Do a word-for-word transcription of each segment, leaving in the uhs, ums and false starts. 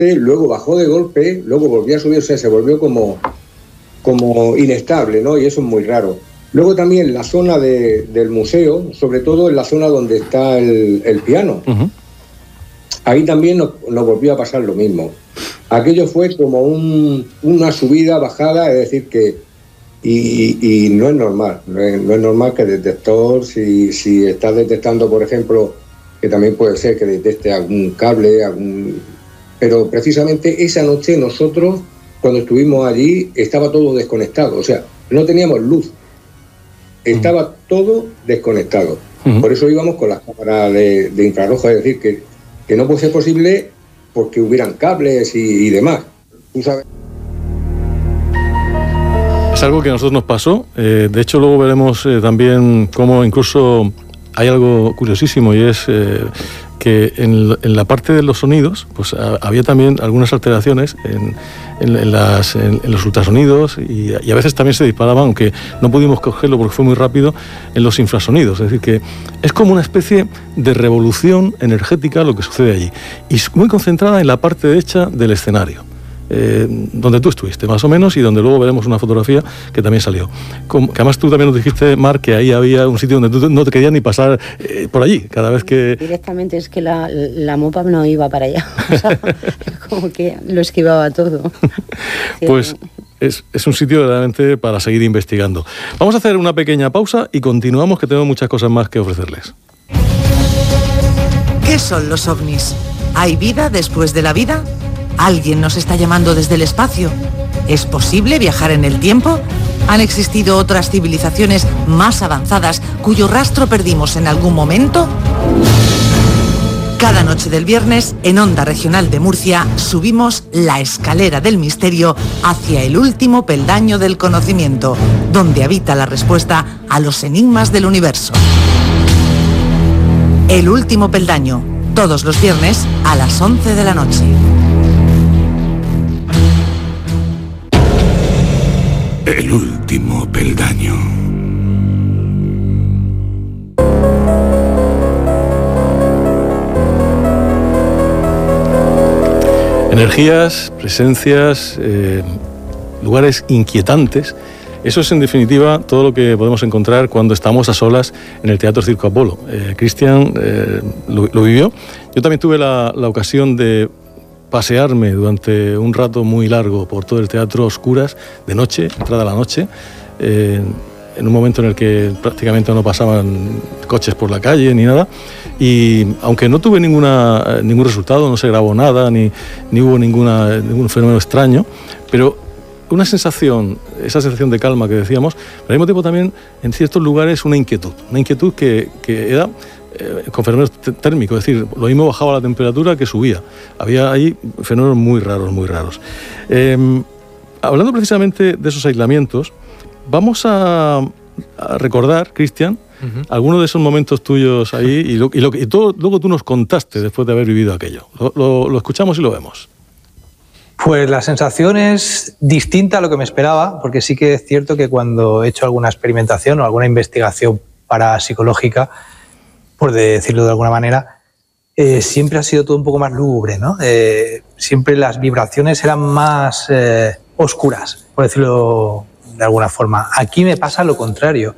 luego bajó de golpe, luego volvió a subir, o sea, se volvió como, como inestable, ¿no? Y eso es muy raro. Luego también la zona de, del museo, sobre todo en la zona donde está el, el piano. Uh-huh. Ahí también nos, nos volvió a pasar lo mismo. Aquello fue como un, una subida, bajada, es decir, que... Y, y no es normal, no es, no es normal que el detector, si, si estás detectando, por ejemplo, que también puede ser que detecte algún cable, algún... pero precisamente esa noche nosotros, cuando estuvimos allí, estaba todo desconectado, o sea, no teníamos luz. Estaba uh-huh. todo desconectado. Uh-huh. Por eso íbamos con las cámaras de, de infrarrojo, es decir, que, que no puede ser posible porque hubieran cables y, y demás. ¿Tú sabes? Es algo que a nosotros nos pasó. Eh, de hecho, luego veremos eh, también cómo incluso hay algo curiosísimo, y es eh, que en, en la parte de los sonidos pues a, había también algunas alteraciones en, en, en, las, en, en los ultrasonidos, y, y a veces también se disparaban, aunque no pudimos cogerlo porque fue muy rápido, en los infrasonidos. Es decir, que es como una especie de revolución energética lo que sucede allí, y muy concentrada en la parte derecha del escenario. Eh, donde tú estuviste, más o menos, y donde luego veremos una fotografía que también salió. Como, que además tú también nos dijiste, Mar, que ahí había un sitio donde tú no te querías ni pasar eh, por allí, cada vez que... Directamente es que la, la mopa no iba para allá, o sea, como que lo esquivaba todo. Pues es, es un sitio realmente para seguir investigando. Vamos a hacer una pequeña pausa y continuamos, que tengo muchas cosas más que ofrecerles. ¿Qué son los ovnis? ¿Hay vida después de la vida? ¿Alguien nos está llamando desde el espacio? ¿Es posible viajar en el tiempo? ¿Han existido otras civilizaciones más avanzadas cuyo rastro perdimos en algún momento? Cada noche del viernes, en Onda Regional de Murcia, subimos la escalera del misterio hacia el último peldaño del conocimiento, donde habita la respuesta a los enigmas del universo. El último peldaño, todos los viernes a las once de la noche. El último peldaño. Energías, presencias, eh, lugares inquietantes. Eso es, en definitiva, todo lo que podemos encontrar cuando estamos a solas en el Teatro Circo Apolo. Eh, Cristian eh, lo, lo vivió. Yo también tuve la, la ocasión de pasearme durante un rato muy largo por todo el teatro, oscuras, de noche, entrada la noche, eh, en un momento en el que prácticamente no pasaban coches por la calle ni nada, y aunque no tuve ninguna, ningún resultado, no se grabó nada, ni, ni hubo ninguna, ningún fenómeno extraño, pero una sensación, esa sensación de calma que decíamos, pero al mismo tiempo también en ciertos lugares una inquietud, una inquietud que, que era eh, con fenómenos térmicos, es decir, lo mismo bajaba la temperatura que subía. Había ahí fenómenos muy raros, muy raros. Eh, hablando precisamente de esos aislamientos, vamos a, a recordar, Cristian, uh-huh. algunos de esos momentos tuyos ahí y, lo, y, lo, y todo, luego tú nos contaste después de haber vivido aquello. Lo, lo, lo escuchamos y lo vemos. Pues la sensación es distinta a lo que me esperaba, porque sí que es cierto que cuando he hecho alguna experimentación o alguna investigación parapsicológica, por decirlo de alguna manera, eh, siempre ha sido todo un poco más lúgubre, ¿no? Eh, siempre las vibraciones eran más eh, oscuras, por decirlo de alguna forma. Aquí me pasa lo contrario.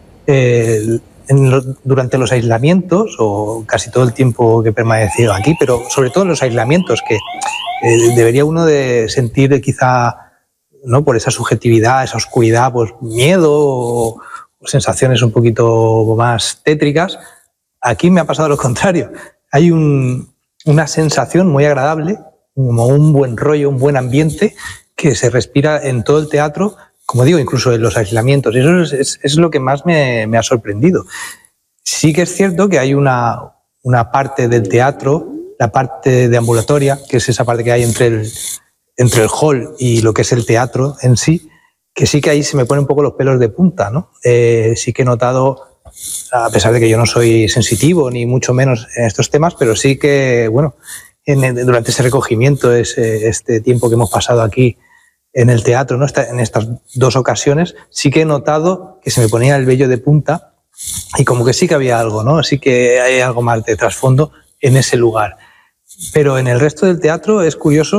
Eh, en lo, durante los aislamientos, o casi todo el tiempo que he permanecido aquí, pero sobre todo en los aislamientos, que eh, debería uno de sentir quizá, ¿no?, por esa subjetividad, esa oscuridad, pues miedo o, o sensaciones un poquito más tétricas. Aquí me ha pasado lo contrario. Hay un, una sensación muy agradable, como un buen rollo, un buen ambiente que se respira en todo el teatro, como digo, incluso en los aislamientos. Y eso es, es, es lo que más me, me ha sorprendido. Sí que es cierto que hay una, una parte del teatro, la parte de ambulatoria, que es esa parte que hay entre el, entre el hall y lo que es el teatro en sí, que sí que ahí se me ponen un poco los pelos de punta, ¿no? Eh, sí que he notado, a pesar de que yo no soy sensitivo, ni mucho menos en estos temas, pero sí que, bueno, en, durante ese recogimiento, ese, este tiempo que hemos pasado aquí en el teatro, ¿no?, en estas dos ocasiones, sí que he notado que se me ponía el vello de punta y como que sí que había algo, ¿no? Sí que hay algo más de trasfondo en ese lugar. Pero en el resto del teatro es curioso